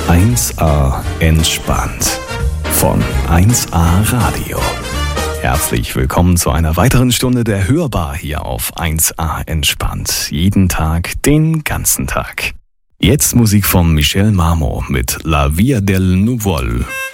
1A entspannt von 1A Radio. Herzlich willkommen zu einer weiteren Stunde der Hörbar hier auf 1A entspannt. Jeden Tag, den ganzen Tag. Jetzt Musik von Michel Marmot mit La Via del Nuvol.